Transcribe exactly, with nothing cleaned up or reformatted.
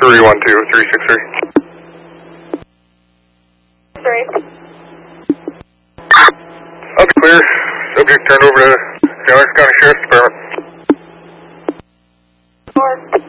three one two, three six three. Three. That's clear. Subject turned over to San Alex County Sheriff's Department. Four.